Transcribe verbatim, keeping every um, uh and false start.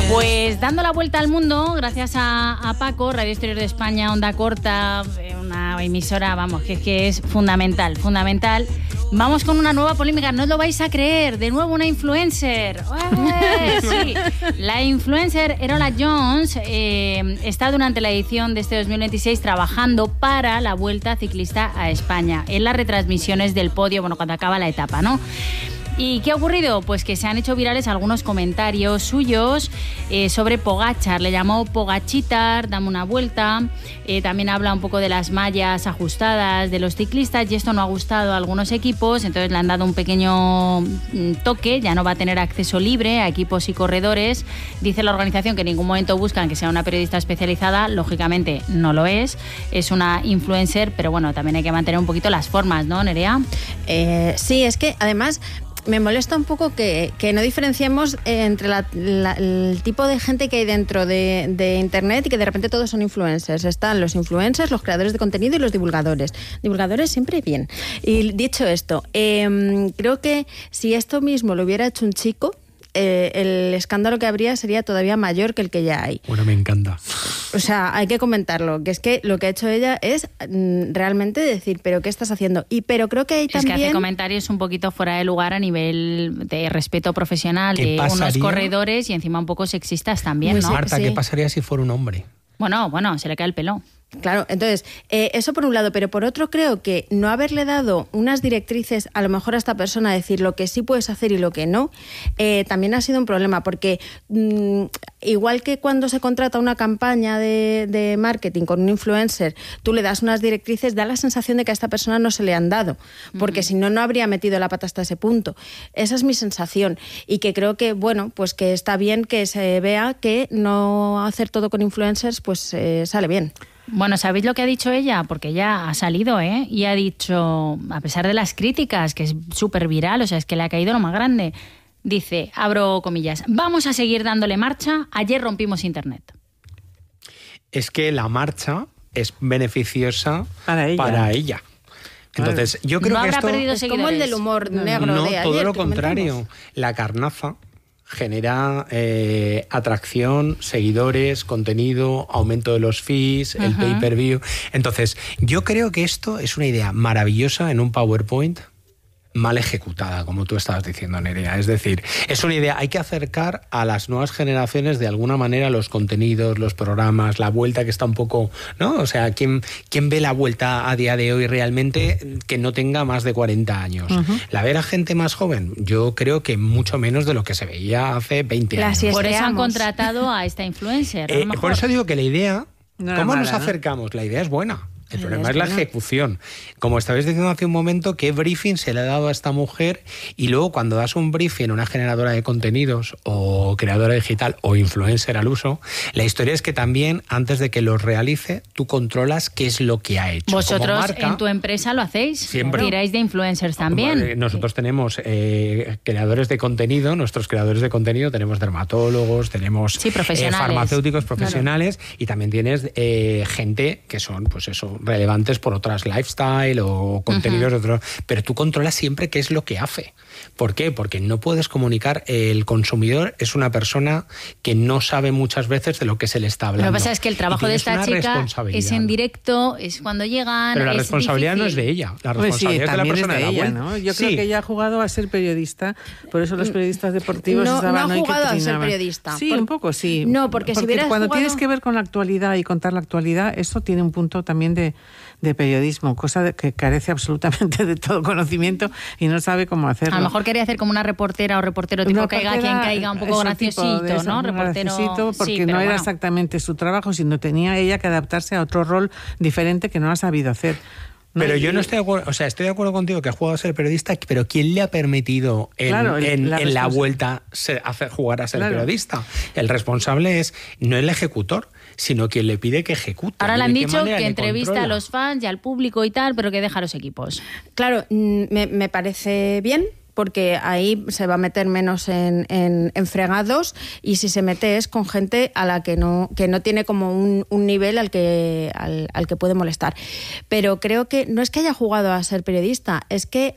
Pues dando la vuelta al mundo, gracias a, a Paco, Radio Exterior de España, Onda Corta, una emisora, vamos, que es que es fundamental, fundamental. Vamos con una nueva polémica, no os lo vais a creer, de nuevo una influencer. ¡Eh! Sí, la influencer Erola Jones eh, está durante la edición de este dos mil veintiséis trabajando para la Vuelta Ciclista a España, en las retransmisiones del podio, bueno, cuando acaba la etapa, ¿no? ¿Y qué ha ocurrido? Pues que se han hecho virales algunos comentarios suyos eh, sobre Pogačar. Le llamó Pogachitar, dame una vuelta. Eh, también habla un poco de las mallas ajustadas de los ciclistas y esto no ha gustado a algunos equipos, entonces le han dado un pequeño toque, ya no va a tener acceso libre a equipos y corredores. Dice la organización que en ningún momento buscan que sea una periodista especializada, lógicamente no lo es, es una influencer, pero bueno, también hay que mantener un poquito las formas, ¿no, Nerea? Eh, sí, es que además me molesta un poco que, que no diferenciemos entre la, la, el tipo de gente que hay dentro de, de Internet y que de repente todos son influencers. Están los influencers, los creadores de contenido y los divulgadores. Divulgadores siempre bien. Y dicho esto, eh, creo que si esto mismo lo hubiera hecho un chico, eh, el escándalo que habría sería todavía mayor que el que ya hay. Bueno, me encanta. O sea, hay que comentarlo, que es que lo que ha hecho ella es mm, realmente decir, ¿pero qué estás haciendo? Y pero creo que hay es también... Es que hace comentarios un poquito fuera de lugar a nivel de respeto profesional de pasaría? unos corredores y encima un poco sexistas también, Pues ¿no? Marta, sí. ¿qué pasaría si fuera un hombre? Bueno, bueno, se le cae el pelo. Claro, entonces, eh, eso por un lado, pero por otro creo que no haberle dado unas directrices a lo mejor a esta persona, decir lo que sí puedes hacer y lo que no, eh, también ha sido un problema, porque mmm, igual que cuando se contrata una campaña de, de marketing con un influencer, tú le das unas directrices, da la sensación de que a esta persona no se le han dado, porque uh-huh. si no, no habría metido la pata hasta ese punto. Esa es mi sensación, y que creo que, bueno, pues que está bien que se vea que no hacer todo con influencers, pues eh, sale bien. Bueno, ¿sabéis lo que ha dicho ella? Porque ella ha salido, ¿eh? Y ha dicho, a pesar de las críticas, que es súper viral, o sea, es que le ha caído lo más grande, dice, abro comillas, vamos a seguir dándole marcha, ayer rompimos Internet. Es que la marcha es beneficiosa para ella. Para ella. Entonces, yo creo no que habrá esto perdido es seguidores. como el del humor negro no, de ayer. todo lo contrario. La carnaza genera eh, atracción, seguidores, contenido, aumento de los fees, uh-huh. el pay-per-view. Entonces, yo creo que esto es una idea maravillosa en un PowerPoint mal ejecutada, como tú estabas diciendo, Nerea. Es decir, es una idea, hay que acercar a las nuevas generaciones de alguna manera los contenidos, los programas, la vuelta que está un poco, ¿no? O sea, ¿quién, quién ve la vuelta a día de hoy realmente que no tenga más de cuarenta años? Uh-huh. ¿La ver a gente más joven? Yo creo que mucho menos de lo que se veía hace veinte años. Por eso han contratado a esta influencer. Eh, por eso digo que la idea, no ¿cómo mala, nos acercamos? ¿No? La idea es buena. El problema es la ejecución. Como estabais diciendo hace un momento, ¿qué briefing se le ha dado a esta mujer? Y luego cuando das un briefing a una generadora de contenidos o creadora digital o influencer al uso, la historia es que también antes de que los realice, tú controlas qué es lo que ha hecho. Vosotros marca, en tu empresa lo hacéis. Siempre. Tiráis de influencers también. Nosotros tenemos eh, creadores de contenido, nuestros creadores de contenido, tenemos dermatólogos, tenemos sí, profesionales. Eh, farmacéuticos profesionales, claro. Y también tienes eh, gente que son, pues eso, relevantes por otras lifestyle o contenidos uh-huh. de otros, pero tú controlas siempre qué es lo que hace. ¿Por qué? Porque no puedes comunicar, el consumidor es una persona que no sabe muchas veces de lo que se le está hablando. Lo que pasa es que el trabajo de esta chica es en directo, es cuando llegan. Pero la es responsabilidad difícil. No es de ella, la pues responsabilidad sí, es de la persona es de, de ella, la ¿no? Yo sí. creo que ella ha jugado a ser periodista, por eso los periodistas deportivos no, estaban no ha hoy jugado que a ser periodista. Sí, por... un poco sí. No, porque, porque si hubieras cuando jugado... tienes que ver con la actualidad y contar la actualidad, eso tiene un punto también de, de periodismo, cosa de que carece absolutamente de todo conocimiento y no sabe cómo hacerlo. A lo mejor quería hacer como una reportera o reportero tipo caiga quien caiga, un poco graciosito, eso, ¿no? Reportero, porque sí, no era bueno. exactamente su trabajo, sino tenía ella que adaptarse a otro rol diferente que no ha sabido hacer. No, pero yo no estoy de acuerdo, o sea, estoy de acuerdo contigo que ha jugado a ser periodista, pero ¿quién le ha permitido en, claro, el, en, la, en la vuelta ser, hacer jugar a ser claro. periodista? El responsable es no el ejecutor, sino quien le pide que ejecute. Ahora le han dicho que entrevista controla. a los fans y al público y tal, pero que deja a los equipos. Claro, me, me parece bien, porque ahí se va a meter menos en, en, en fregados, y si se mete es con gente a la que no, que no tiene como un, un nivel al que, al, al que puede molestar. Pero creo que no es que haya jugado a ser periodista, es que